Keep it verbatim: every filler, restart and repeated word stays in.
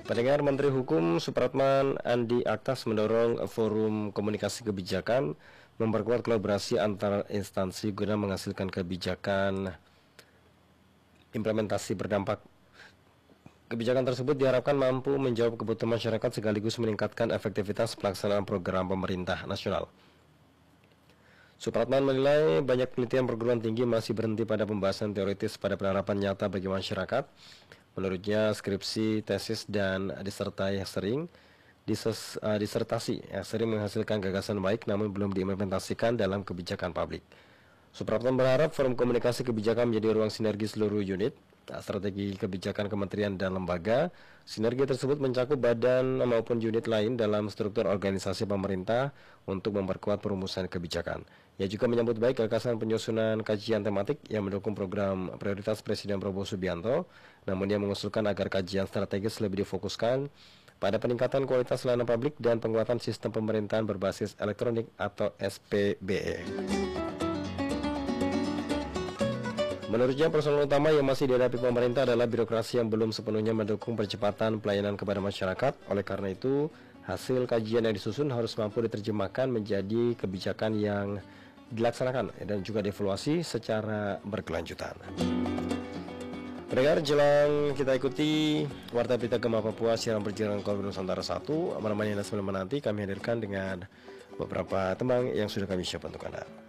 Pendengar, Menteri Hukum Supratman Andi Aktas mendorong forum komunikasi kebijakan memperkuat kolaborasi antar instansi guna menghasilkan kebijakan implementasi berdampak. Kebijakan tersebut diharapkan mampu menjawab kebutuhan masyarakat sekaligus meningkatkan efektivitas pelaksanaan program pemerintah nasional. Supratman menilai banyak penelitian perguruan tinggi masih berhenti pada pembahasan teoritis pada penerapan nyata bagi masyarakat. Menurutnya, skripsi, tesis, dan disertai sering dises, uh, disertasi yang sering menghasilkan gagasan baik namun belum diimplementasikan dalam kebijakan publik. Supratman berharap forum komunikasi kebijakan menjadi ruang sinergi seluruh unit strategi kebijakan kementerian dan lembaga. Sinergi tersebut mencakup badan maupun unit lain dalam struktur organisasi pemerintah untuk memperkuat perumusan kebijakan. Ia juga menyambut baik gagasan penyusunan kajian tematik yang mendukung program prioritas Presiden Prabowo Subianto. Namun ia mengusulkan agar kajian strategis lebih difokuskan pada peningkatan kualitas layanan publik dan penguatan sistem pemerintahan berbasis elektronik atau S P B E. Menurutnya, persoalan utama yang masih dihadapi pemerintah adalah birokrasi yang belum sepenuhnya mendukung percepatan pelayanan kepada masyarakat. Oleh karena itu, hasil kajian yang disusun harus mampu diterjemahkan menjadi kebijakan yang dilaksanakan dan juga dievaluasi secara berkelanjutan. Pendengar, jelang kita ikuti Warta Berita Gema Papua siaran perjalanan Kolom Nusantara satu. Menemani Anda sebelum menanti, kami hadirkan dengan beberapa tembang yang sudah kami siapkan untuk Anda.